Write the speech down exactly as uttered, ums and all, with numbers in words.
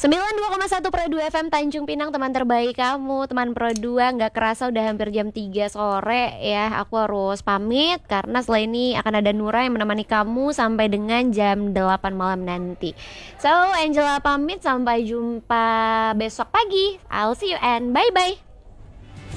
sembilan puluh dua koma satu Pro dua F M Tanjung Pinang, teman terbaik kamu, teman Pro dua. Nggak kerasa udah hampir jam tiga sore ya. Aku harus pamit karena setelah ini akan ada Nura yang menemani kamu sampai dengan jam delapan malam nanti. So, Angela pamit, sampai jumpa besok pagi. I'll see you and bye-bye.